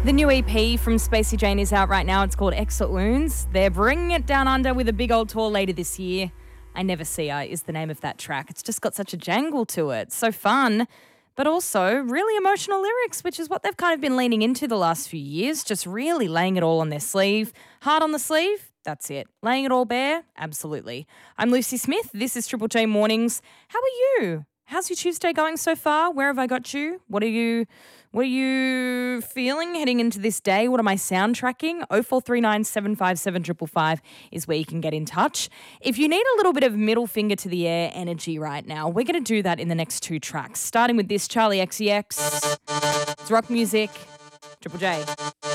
The new EP from Spacey Jane is out right now. It's called Exit Wounds. They're bringing it down under with a big old tour later this year. I Never See Her is the name of that track. It's just got such a jangle to it. So fun, but also really emotional lyrics, which is what they've kind of been leaning into the last few years, just really laying it all on their sleeve. Hard on the sleeve? That's it. Laying it all bare? Absolutely. I'm Lucy Smith. This is Triple J Mornings. How are you? How's your Tuesday going so far? Where have I got you? What are you feeling heading into this day? What am I soundtracking? 0439 757 555 is where you can get in touch. If you need a little bit of middle finger to the air energy right now, we're going to do that in the next two tracks. Starting with this, Charlie XCX. It's rock music. Triple J.